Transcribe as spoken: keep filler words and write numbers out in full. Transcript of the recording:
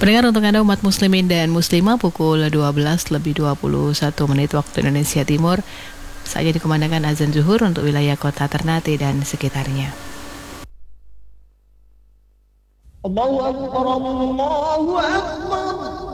Pendengar, untuk Anda umat muslimin dan muslimah, pukul dua belas lebih dua puluh satu menit waktu Indonesia Timur, saatnya dikumandangkan azan zuhur untuk wilayah kota Ternate dan sekitarnya. Allahu Akbar, Allahu Akbar.